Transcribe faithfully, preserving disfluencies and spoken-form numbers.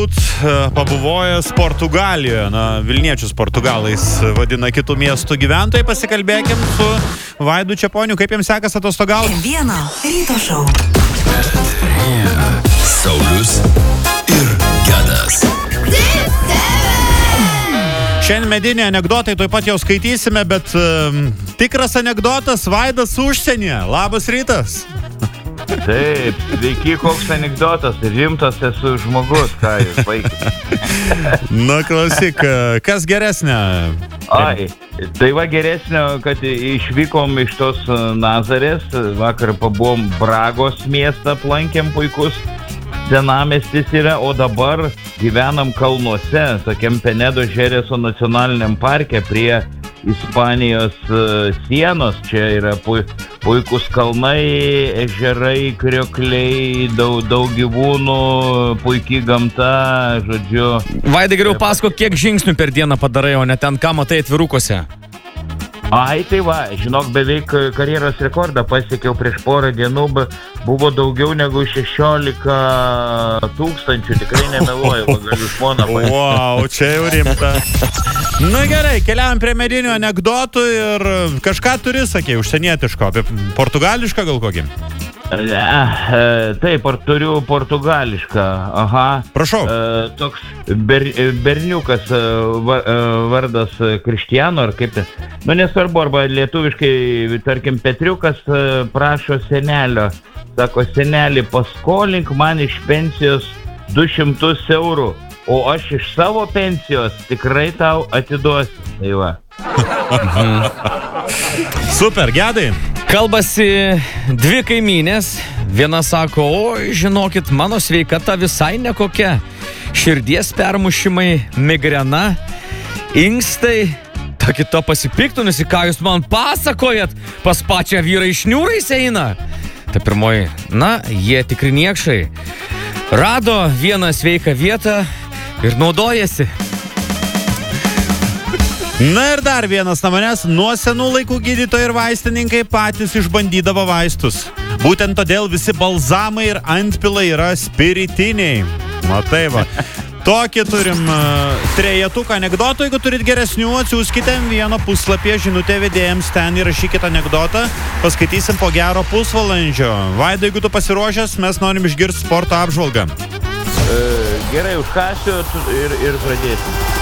Pabuvojęs Portugalijoje. Na, Vilniečius portugalais vadina kitų miestų gyventojai. Pasikalbėkim su Vaidu Čeponiu. Kaip jiems sekas atostogauti? Vieno ryto šou. Saulius ir Gedas. Šiandien medinį anekdotai tuoj pat jau skaitysime, bet um, tikras anekdotas Vaidas užsienyje. Labas rytas. Taip, sveiki, koks anekdotas, rimtas esu žmogus, ką jūs vaikit. Na, klausyk, kas geresnė? Ai, tai va geresnio, kad išvykom iš tos Nazarės, vakar pabuvom Bragos miestą, aplankėm puikus, senamiestis yra, o dabar gyvenam kalnuose, tokiam Penedo Žereso nacionaliniam parke prie Ispanijos uh, sienos. Čia yra pu, puikus kalnai, ežerai, kriokliai, daug, daug gyvūnų, puikiai gamta, žodžiu. Vaidai, geriau pasako, kiek žingsnių per dieną padarai, o ne ten ką matai atvirukuose? Ai, tai va, žinok, beveik karjeros rekordą pasiekiau prieš porą dienų, buvo daugiau negu šešiolika tūkstančių, tikrai nemeluoju, galiu žmoną pasakyti. Wow, čia jau rimta. Na gerai, keliavam prie medinių anekdotų ir kažką turi, sakė, užsienietiško, apie portugališką gal kokį? E, taip, ar turiu portugališką, aha. Prašau. E, toks ber, berniukas va, vardas Krištiano, ar kaip tai, nu nesvarbu, arba lietuviškai, tarkim, Petriukas prašo senelio, sako, seneli, paskolink man iš pensijos du šimtus eurų, o aš iš savo pensijos tikrai tau atiduosiu. Tai va. Super, Gedai. Kalbasi dvi kaimynės. Viena sako, oi, žinokit, mano sveikata visai nekokia. Širdies permušimai, migrena, inkstai. Ta kita pasipiktinusi, ką jūs man pasakojat, pas pačią vyrai šniūrais eina. Ta pirmoji, na, jie tikri niekšai. Rado vieną sveiką vietą ir naudojasi. Na ir dar vienas na manęs, nuo senų laikų gydytojai ir vaistininkai patys išbandydavo vaistus. Būtent todėl visi balzamai ir antpilai yra spiritiniai. Matai va. Tokį turim uh, trejetuką anekdotų. Jeigu turit geresnių, atsiųskite vieno puslapyje žinutę vedėjams, ten įrašykite anekdotą. Paskaitysim po gero pusvalandžio. Vaidai, jeigu tu pasiruošęs, mes norim išgirsti sporto apžvalgą. E, gerai, užkasiu ir, ir pradėsim.